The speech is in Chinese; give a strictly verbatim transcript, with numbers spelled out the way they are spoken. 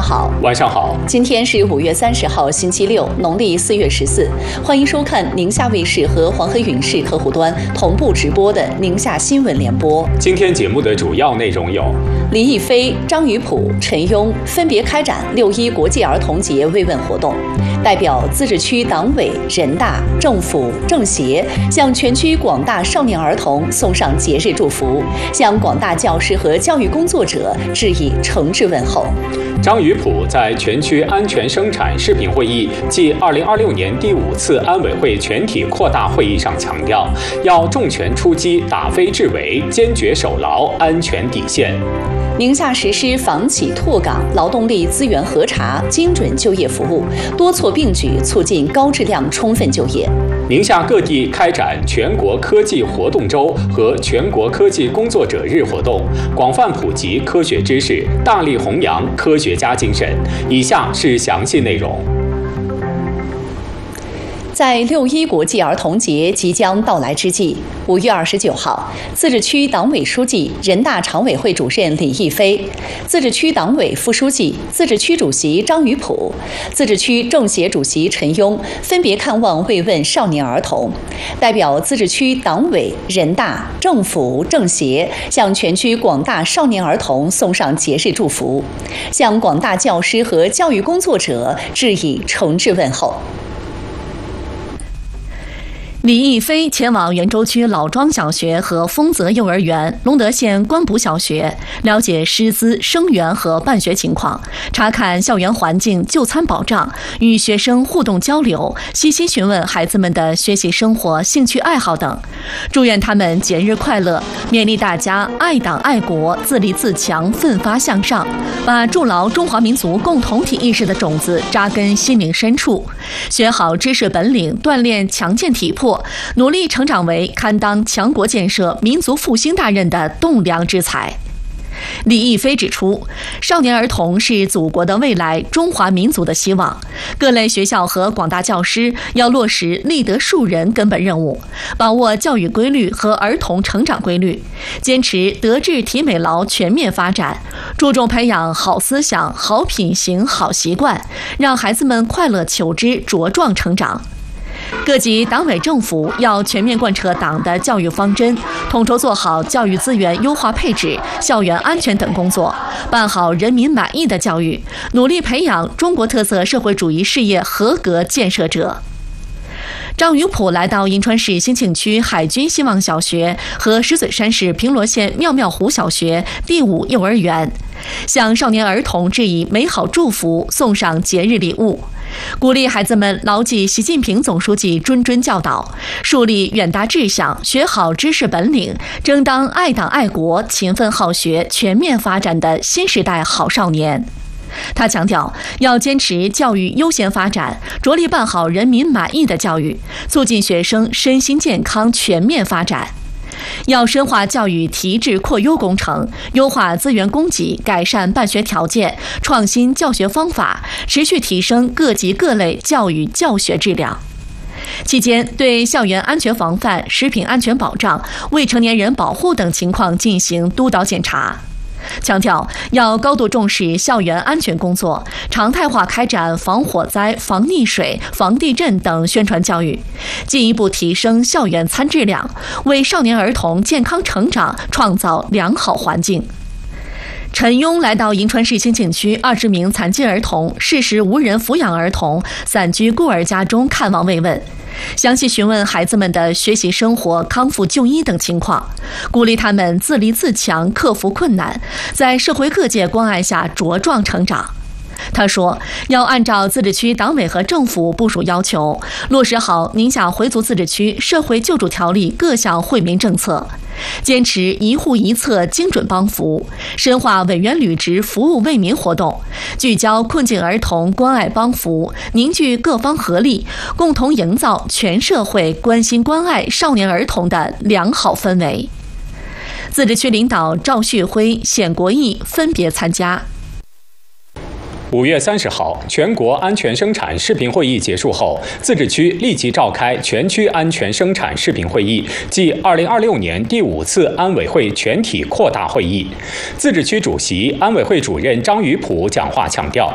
好， 晚上好。 今天是五月三十号，星期六，农历四月十四。欢迎收看宁夏卫视和黄河影视客户端同步直播的宁夏新闻联播。 今天节目的主要内容有： 李亦菲、张雨绮、陈庸分别开展六一国际儿童节慰问活动，代表自治区党委、人大、政府、政协向全区广大少年儿童送上节日祝福，向广大教师和教育工作者致以诚挚问候。 张雨绮在全区安全生产视频会议暨二零二六年第五次安委会全体扩大会议上强调，要重拳出击，打非治围，坚决守牢安全底线。 宁夏实施房企拓岗、劳动力资源核查、精准就业服务，多措并举，促进高质量充分就业。 宁夏各地开展全国科技活动周和全国科技工作者日活动，广泛普及科学知识，大力弘扬科学家精神。以下是详细内容。 在六一国际儿童节即将到来之际，五月二十九号，自治区党委书记、人大常委会主任李亦菲，自治区党委副书记、自治区主席张雨绮，自治区政协主席陈庸分别看望慰问少年儿童，代表自治区党委、人大、政府、政协向全区广大少年儿童送上节日祝福，向广大教师和教育工作者致以诚挚问候。 李亦菲前往袁州区老庄小学和丰泽幼儿园、隆德县官埔小学，了解师资、生源和办学情况，查看校园环境、就餐保障，与学生互动交流，细心询问孩子们的学习生活、兴趣爱好等，祝愿他们节日快乐，勉励大家爱党爱国、自立自强、奋发向上，把筑牢中华民族共同体意识的种子扎根心灵深处，学好知识本领，锻炼强健体魄，努力成长为堪当强国建设、民族复兴大任的栋梁之才。李亦菲指出，少年儿童是祖国的未来，中华民族的希望。各类学校和广大教师要落实立德树人根本任务，把握教育规律和儿童成长规律，坚持德智体美劳全面发展，注重培养好思想、好品行、好习惯，让孩子们快乐求知、茁壮成长。各级党委政府要全面贯彻党的教育方针，统筹做好教育资源优化配置、校园安全等工作，办好人民满意的教育，努力培养中国特色社会主义事业合格建设者。张雨绮来到银川市兴庆区海军希望小学和石嘴山市平罗县妙妙湖小学第五幼儿园，向少年儿童致以美好祝福，送上节日礼物，鼓励孩子们牢记习近平总书记谆谆教导，树立远大志向，学好知识本领，争当爱党爱国、勤奋好学、全面发展的新时代好少年。他强调，要坚持教育优先发展，着力办好人民满意的教育，促进学生身心健康全面发展。要深化教育提质扩优工程，优化资源供给，改善办学条件，创新教学方法，持续提升各级各类教育教学质量。期间，对校园安全防范、食品安全保障、未成年人保护等情况进行督导检查，强调要高度重视校园安全工作，常态化开展防火灾、防溺水、防地震等宣传教育，进一步提升校园餐质量，为少年儿童健康成长创造良好环境。陈庸来到银川市兴庆区二十名残疾儿童、适时无人抚养儿童散居孤儿家中看望慰问，详细询问孩子们的学习生活、康复就医等情况，鼓励他们自立自强，克服困难，在社会各界关爱下茁壮成长。他说，要按照自治区党委和政府部署要求，落实好宁夏回族自治区社会救助条例各项惠民政策，坚持一户一策精准帮扶，深化委员履职服务为民活动，聚焦困境儿童关爱帮扶，凝聚各方合力，共同营造全社会关心关爱少年儿童的良好氛围。自治区领导赵旭辉、冼国义分别参加。 五月三十号，全国安全生产视频会议结束后，自治区立即召开全区安全生产视频会议暨二零二六年第五次安委会全体扩大会议。自治区主席、安委会主任张雨绮讲话强调，